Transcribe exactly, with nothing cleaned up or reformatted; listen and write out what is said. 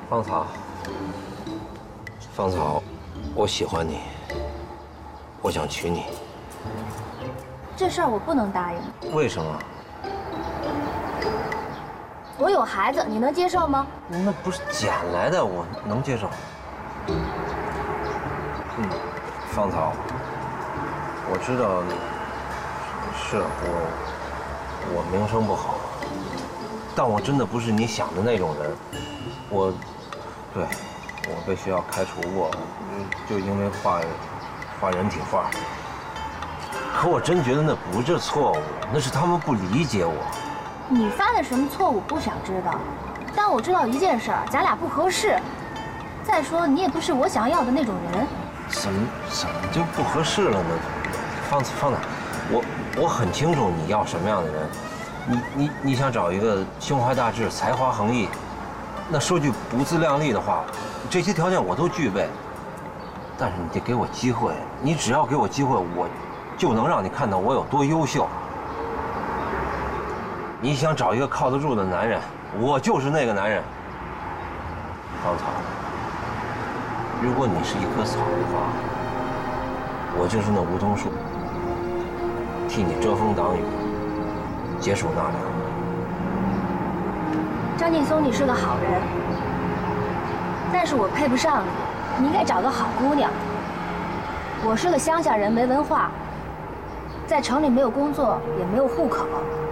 芳草，芳草，我喜欢你，我想娶你。 这事儿我不能答应。 为什么？ 我有孩子，你能接受吗？ 那不是捡来的，我能接受。嗯，芳草，我知道，是我，我名声不好，但我真的不是你想的那种人。我，对，我被学校开除过，就因为画，画人体画。可我真觉得那不是错误，那是他们不理解我。 你犯了什么错误不想知道，但我知道一件事儿，咱俩不合适。再说你也不是我想要的那种人。 怎么怎么就不合适了呢？芳芳草，我我很清楚你要什么样的人。你你你想找一个胸怀大志、才华横溢，那说句不自量力的话，这些条件我都具备。但是你得给我机会，你只要给我机会，我就能让你看到我有多优秀。你想找一个靠得住的男人，我就是那个男人。芳草，如果你是一棵草的话，我就是那梧桐树，替你遮风挡雨，结束纳凉。 张劲松，你是个好人，但是我配不上你，你应该找个好姑娘。我是个乡下人，没文化，在城里没有工作，也没有户口。